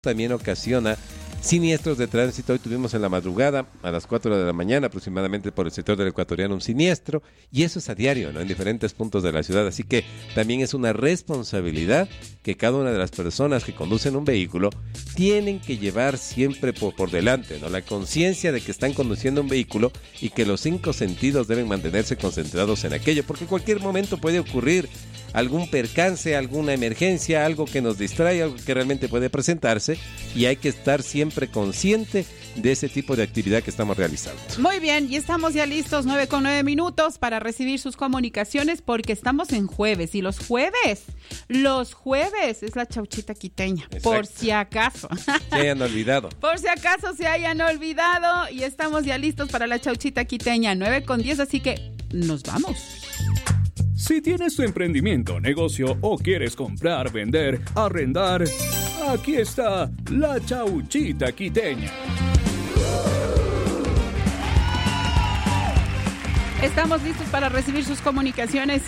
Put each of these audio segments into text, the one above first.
también ocasiona siniestros de tránsito. Hoy tuvimos en la madrugada, a las 4 de la mañana aproximadamente, por el sector del Ecuatoriano un siniestro, y eso es a diario, ¿no?, en diferentes puntos de la ciudad. Así que también es una responsabilidad que cada una de las personas que conducen un vehículo tienen que llevar siempre por delante, ¿no?, la conciencia de que están conduciendo un vehículo y que los 5 sentidos deben mantenerse concentrados en aquello, porque en cualquier momento puede ocurrir algún percance, alguna emergencia, algo que nos distrae, algo que realmente puede presentarse, y hay que estar siempre consciente de ese tipo de actividad que estamos realizando. Muy bien, y estamos ya listos, 9:09 para recibir sus comunicaciones, porque estamos en jueves, y los jueves es la chauchita quiteña. Exacto. Por si acaso. Se hayan olvidado. Por si acaso se hayan olvidado, y estamos ya listos para la chauchita quiteña, 9:10, así que nos vamos. Si tienes tu emprendimiento, negocio o quieres comprar, vender, arrendar, aquí está la chauchita quiteña. Estamos listos para recibir sus comunicaciones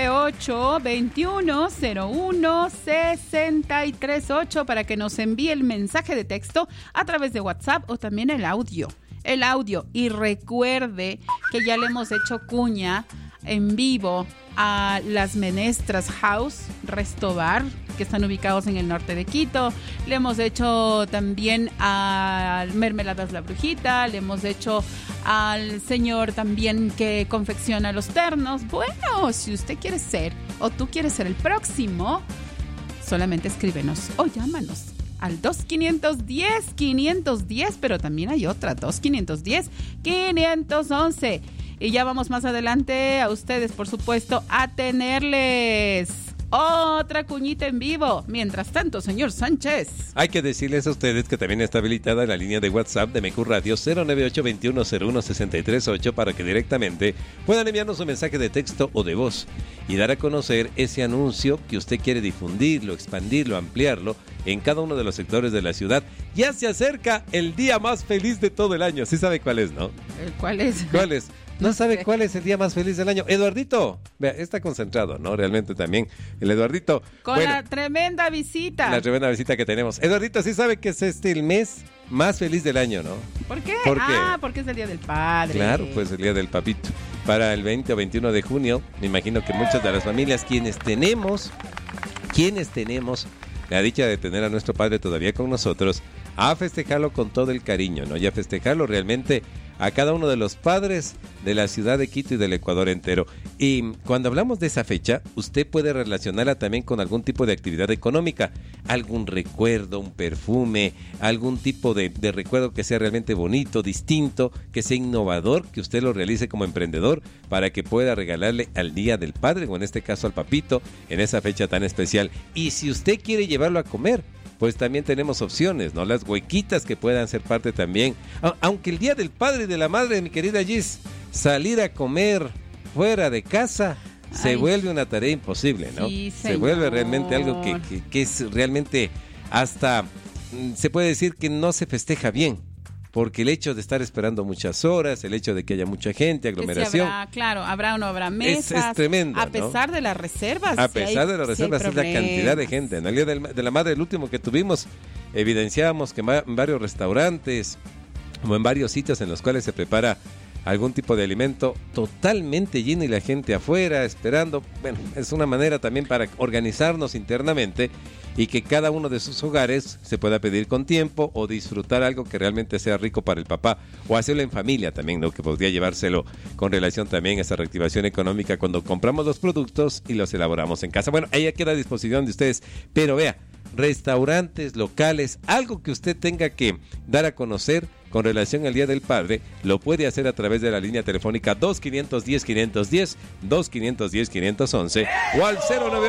098-2101-638 para que nos envíe el mensaje de texto a través de WhatsApp o también el audio. Y recuerde que ya le hemos hecho cuña en vivo a las Menestras House, Resto Bar, que están ubicados en el norte de Quito. Le hemos hecho también a Mermeladas La Brujita, le hemos hecho al señor también que confecciona los ternos. Bueno, si usted quiere ser, o tú quieres ser el próximo, solamente escríbenos o llámanos al 2510-510, pero también hay otra, 2510-511. Y ya vamos más adelante a ustedes, por supuesto, a tenerles otra cuñita en vivo. Mientras tanto, señor Sánchez, hay que decirles a ustedes que también está habilitada la línea de WhatsApp de MQ Radio 098-2101-638 para que directamente puedan enviarnos un mensaje de texto o de voz y dar a conocer ese anuncio que usted quiere difundirlo, expandirlo, ampliarlo en cada uno de los sectores de la ciudad. Ya se acerca el día más feliz de todo el año. ¿Sí sabe cuál es, no? ¿Cuál es? ¿Cuál es? ¿No sabe cuál es el día más feliz del año? Eduardito, vea, está concentrado, ¿no? Realmente también. El Eduardito. Con la tremenda visita. La tremenda visita que tenemos. Eduardito, sí sabe que es el mes más feliz del año, ¿no? ¿Por qué? ¿Por qué? Porque es el Día del Padre. Claro, pues el Día del Papito. Para el 20 o 21 de junio, me imagino que muchas de las familias, quienes tenemos la dicha de tener a nuestro padre todavía con nosotros, a festejarlo con todo el cariño, ¿no? Y a festejarlo realmente a cada uno de los padres de la ciudad de Quito y del Ecuador entero. Y cuando hablamos de esa fecha, usted puede relacionarla también con algún tipo de actividad económica, algún recuerdo, un perfume, algún tipo de recuerdo que sea realmente bonito, distinto, que sea innovador, que usted lo realice como emprendedor para que pueda regalarle al Día del Padre, o en este caso al papito, en esa fecha tan especial. Y si usted quiere llevarlo a comer, pues también tenemos opciones, ¿no? Las huequitas que puedan ser parte también. Aunque el Día del Padre y de la Madre, mi querida Gis, salir a comer fuera de casa se vuelve una tarea imposible, ¿no? Sí, se vuelve realmente algo que es realmente hasta, se puede decir que no se festeja bien. Porque el hecho de estar esperando muchas horas, el hecho de que haya mucha gente, aglomeración. Habrá o no habrá mesas. Es tremendo, a pesar de las reservas. A pesar de las reservas, es la cantidad de gente, ¿no? El Día de la Madre, el último que tuvimos, evidenciábamos que en varios restaurantes o en varios sitios en los cuales se prepara algún tipo de alimento totalmente lleno y la gente afuera esperando. Bueno, es una manera también para organizarnos internamente y que cada uno de sus hogares se pueda pedir con tiempo o disfrutar algo que realmente sea rico para el papá, o hacerlo en familia también, ¿no? Que podría llevárselo con relación también a esa reactivación económica cuando compramos los productos y los elaboramos en casa. Bueno, ahí queda a disposición de ustedes, pero vea, restaurantes, locales, algo que usted tenga que dar a conocer con relación al Día del Padre, lo puede hacer a través de la línea telefónica 2510-510, 2510-511 o al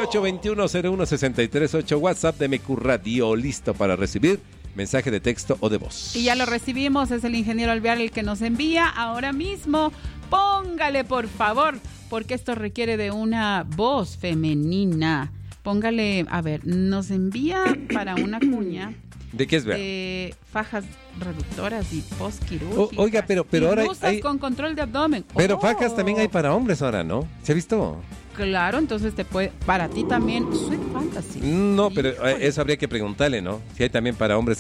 098-2101-638, WhatsApp de MQ Radio, listo para recibir mensaje de texto o de voz. Y ya lo recibimos, es el ingeniero Alvear el que nos envía ahora mismo. Póngale, por favor, porque esto requiere de una voz femenina. Póngale, a ver, nos envía para una cuña. ¿De qué es ver? De fajas reductoras y postquirúrgicas. Oiga, pero ahora hay con control de abdomen. Pero fajas también hay para hombres ahora, ¿no? ¿Se ha visto? Claro, entonces te puede, para ti también, Sweet Fantasy. No, Sí, pero híjole. eso habría que preguntarle, ¿no? Si hay también para hombres